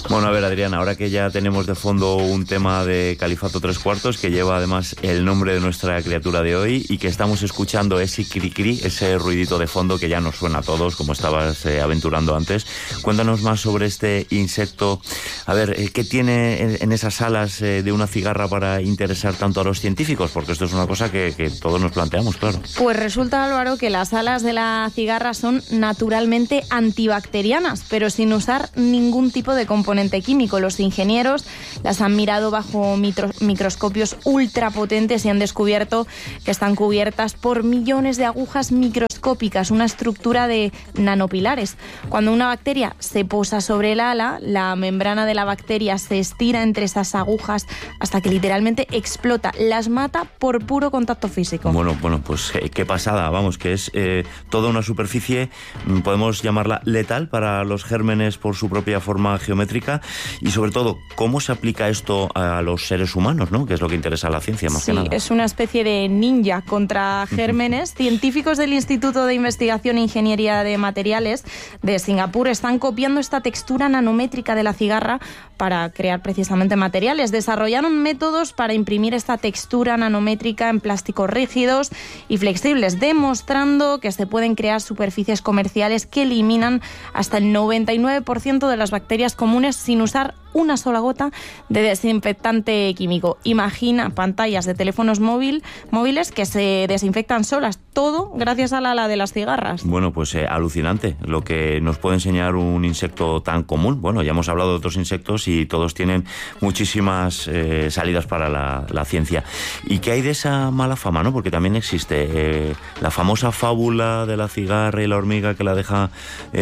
Bueno, a ver, Adriana, ahora que ya tenemos de fondo un tema de Califato 3/4, que lleva además el nombre de nuestra criatura de hoy, y que estamos escuchando ese cri-cri, ese ruidito de fondo que ya nos suena a todos, como estabas aventurando antes, cuéntanos más sobre este insecto. A ver, ¿qué tiene en esas alas de una cigarra para interesar tanto a los científicos? Porque esto es una cosa que todos nos planteamos, claro. Pues resulta, Álvaro, que las alas de la cigarra son naturalmente antibacterianas, pero sin usar ningún tipo de componente químico. Los ingenieros las han mirado bajo microscopios ultrapotentes y han descubierto que están cubiertas por millones de agujas microscópicas, una estructura de nanopilares. Cuando una bacteria se posa sobre el ala, la membrana de la bacteria se estira entre esas agujas hasta que literalmente explota, las mata por puro contacto físico. Bueno, pues qué pasada, vamos, que es toda una superficie, podemos llamarla letal para los gérmenes por su propia forma geométrica, y sobre todo, ¿cómo se aplica esto a los seres humanos, ¿no? Que es lo que interesa a la ciencia, más que nada. Sí, es una especie de ninja contra gérmenes. Científicos del Instituto de Investigación e Ingeniería de Materiales de Singapur están copiando esta textura nanométrica de la cigarra para crear precisamente materiales. Desarrollaron métodos para imprimir esta textura nanométrica en plásticos rígidos y flexibles, demostrando que se pueden crear superficies comerciales que eliminan hasta el 99% de las bacterias comunes sin usar una sola gota de desinfectante químico. Imagina pantallas de teléfonos móviles que se desinfectan solas, todo gracias al ala de las cigarras. Bueno, pues alucinante lo que nos puede enseñar un insecto tan común. Bueno, ya hemos hablado de otros insectos y todos tienen muchísimas salidas para la ciencia. ¿Y qué hay de esa mala fama, no? Porque también existe la famosa fábula de la cigarra y la hormiga que la deja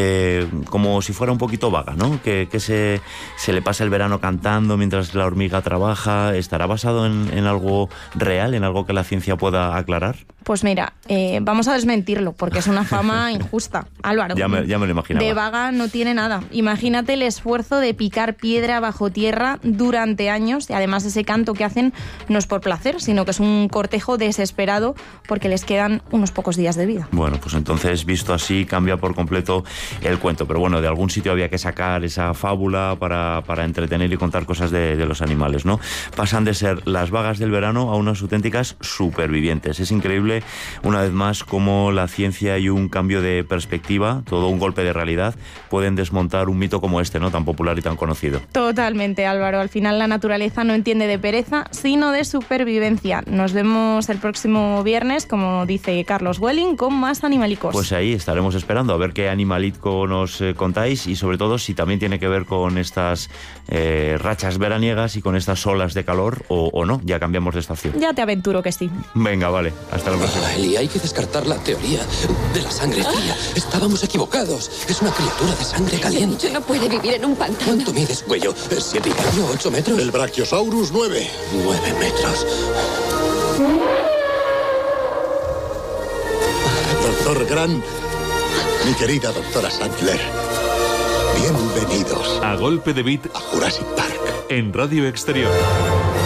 como si fuera un poquito vaga, ¿no? Que se le pasa el verano cantando mientras la hormiga trabaja. ¿Estará basado en algo real, en algo que la ciencia pueda aclarar? Pues mira, vamos a desmentirlo, porque es una fama injusta. Álvaro, ya me lo imaginaba. De vaga no tiene nada. Imagínate el esfuerzo de picar piedra bajo tierra durante años, y además ese canto que hacen no es por placer, sino que es un cortejo desesperado porque les quedan unos pocos días de vida. Bueno, pues entonces, visto así, cambia por completo el cuento. Pero bueno, de algún sitio había que sacar esa fábula para entretener y contar cosas de los animales, ¿no? Pasan de ser las vagas del verano a unas auténticas supervivientes. Es increíble, una vez más, cómo la ciencia y un cambio de perspectiva, todo un golpe de realidad, pueden desmontar un mito como este, ¿no? Tan popular y tan conocido. Totalmente, Álvaro. Al final la naturaleza no entiende de pereza, sino de supervivencia. Nos vemos el próximo viernes, como dice Carlos Welling, con más Animalicos. Pues ahí estaremos esperando a ver qué animalico nos contáis, y sobre todo si también tiene que ver con estas rachas veraniegas y con estas olas de calor o no. Ya cambiamos de estación. Ya te aventuro que sí. Venga, vale. Hasta la próxima. Eli, hay que descartar la teoría de la sangre fría. Estábamos equivocados. Es una criatura de sangre caliente. Yo no puede vivir en un pantano. ¿Cuánto mides, cuello? ¿7 y medio? ¿8 metros? El Brachiosaurus 9. 9 metros. Doctor Grant, mi querida doctora Sandler, bienvenidos A golpe de beat a Jurassic Park. en Radio Exterior.